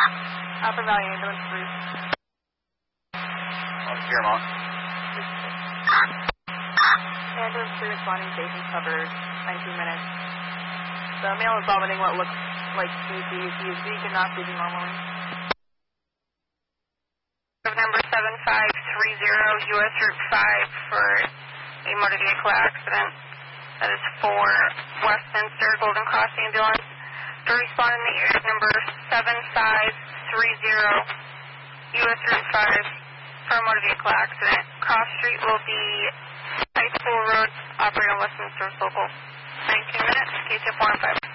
Upper Valley Ambulance 3. Fairmont. Ambulance 3 responding, station covered, 19 minutes. The male is vomiting what looks like feces. He is weak and not breathing normally. Number 7530, US Route 5 for a motor vehicle accident. That is for Westminster Golden Cross Ambulance. To respond in the area, number 7530, US Route 5 for a motor vehicle accident. Cross Street will be High School Road, operating on Westminster Local. 19 minutes, KTF 1 5.